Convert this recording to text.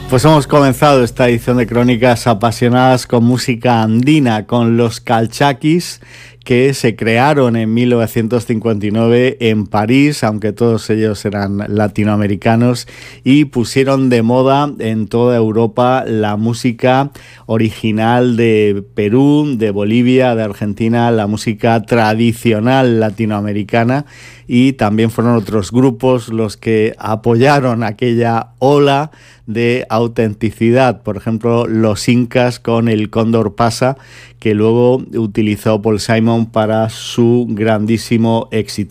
Pues hemos comenzado esta edición de Crónicas Apasionadas con música andina, con los Calchaquis, que se crearon en 1959 en París, aunque todos ellos eran latinoamericanos, y pusieron de moda en toda Europa la música original de Perú, de Bolivia, de Argentina, la música tradicional latinoamericana, y también fueron otros grupos los que apoyaron aquella ola de autenticidad, por ejemplo los Incas con el Cóndor Pasa, que luego utilizó Paul Simon para su grandísimo éxito.